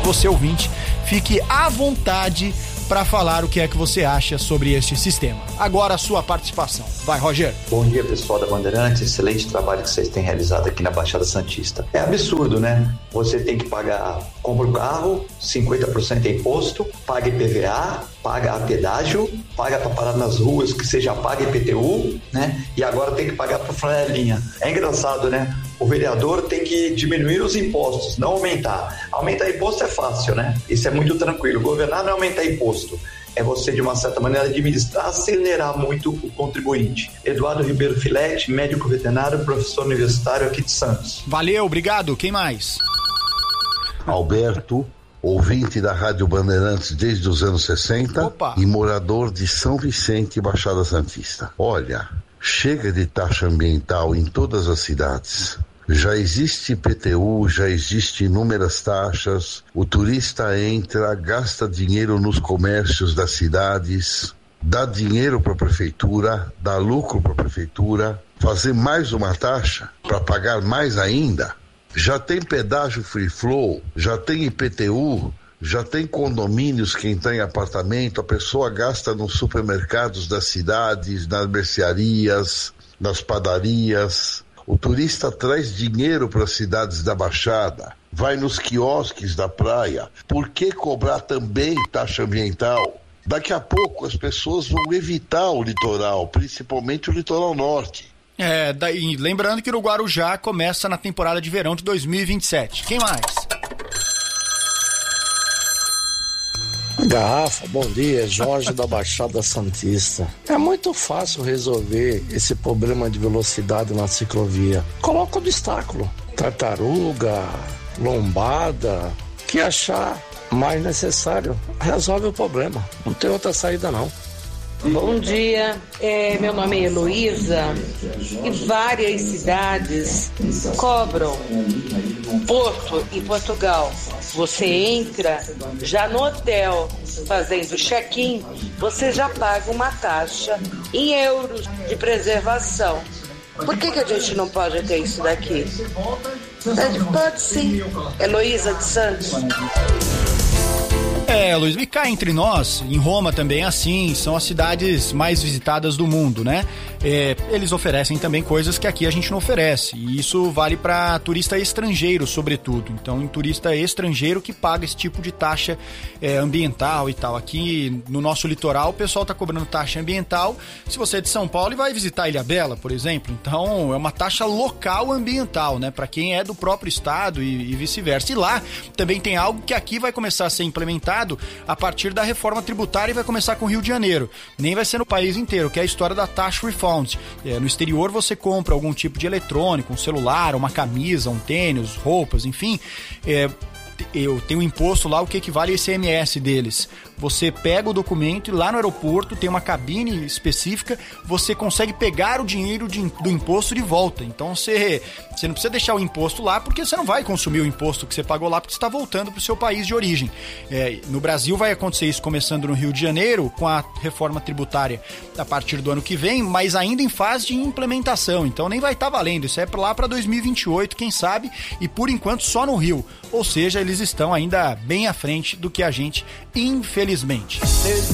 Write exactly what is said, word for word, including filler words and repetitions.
você ouvinte, fique à vontade para falar o que é que você acha sobre este sistema. Agora a sua participação. Vai, Roger. Bom dia, pessoal da Bandeirantes. Excelente trabalho que vocês têm realizado aqui na Baixada Santista. É absurdo, né? Você tem que pagar, compra o carro, cinquenta por cento é imposto, paga I P V A, paga pedágio, paga para parar nas ruas, que você já paga I P T U, né? E agora tem que pagar para flanelinha. É engraçado, né? O vereador tem que diminuir os impostos, não aumentar. Aumentar imposto é fácil, né? Isso é muito tranquilo. Governar não é aumentar imposto. É você, de uma certa maneira, administrar, acelerar muito o contribuinte. Eduardo Ribeiro Filete, médico veterinário, professor universitário aqui de Santos. Valeu, obrigado. Quem mais? Alberto, ouvinte da Rádio Bandeirantes desde os anos sessenta. Opa. E morador de São Vicente, Baixada Santista. Olha, chega de taxa ambiental em todas as cidades. Já existe I P T U, já existe inúmeras taxas, o turista entra, gasta dinheiro nos comércios das cidades, dá dinheiro para a prefeitura, dá lucro para a prefeitura, fazer mais uma taxa para pagar mais ainda. Já tem pedágio free flow, já tem I P T U, já tem condomínios, quem está em apartamento, a pessoa gasta nos supermercados das cidades, nas mercearias, nas padarias. O turista traz dinheiro para as cidades da Baixada, vai nos quiosques da praia. Por que cobrar também taxa ambiental? Daqui a pouco as pessoas vão evitar o litoral, principalmente o litoral norte. É, daí, lembrando que o Guarujá começa na temporada de verão de dois mil e vinte e sete. Quem mais? Garrafa, bom dia, Jorge da Baixada Santista. É muito fácil resolver esse problema de velocidade na ciclovia. Coloca obstáculo, tartaruga, lombada, que achar mais necessário. Resolve o problema, não tem outra saída não. Bom dia, é, meu nome é Heloísa e várias cidades cobram Porto em Portugal. Você entra já no hotel fazendo check-in, você já paga uma taxa em euros de preservação. Por que que a gente não pode ter isso daqui? Pode sim. Heloísa de Santos. É, Luiz, e cá entre nós, em Roma também é assim, são as cidades mais visitadas do mundo, né? É, eles oferecem também coisas que aqui a gente não oferece, e isso vale para turista estrangeiro, sobretudo. Então, em turista estrangeiro que paga esse tipo de taxa é, ambiental e tal. Aqui no nosso litoral, o pessoal tá cobrando taxa ambiental se você é de São Paulo e vai visitar Ilhabela, por exemplo. Então, é uma taxa local ambiental, né? Para quem é do próprio estado e, e vice-versa. E lá também tem algo que aqui vai começar a ser implementado a partir da reforma tributária e vai começar com o Rio de Janeiro. Nem vai ser no país inteiro, que é a história da taxa refund. É, no exterior você compra algum tipo de eletrônico, um celular, uma camisa, um tênis, roupas, enfim. É, eu tenho um imposto lá, o que equivale a I C M S deles. Você pega o documento e lá no aeroporto tem uma cabine específica, você consegue pegar o dinheiro de, do imposto de volta. Então você, você não precisa deixar o imposto lá, porque você não vai consumir o imposto que você pagou lá, porque você está voltando para o seu país de origem. É, no Brasil vai acontecer isso começando no Rio de Janeiro, com a reforma tributária a partir do ano que vem, mas ainda em fase de implementação. Então nem vai estar tá valendo. Isso é lá para dois mil e vinte e oito, quem sabe, e por enquanto só no Rio. Ou seja, eles estão ainda bem à frente do que a gente, infelizmente.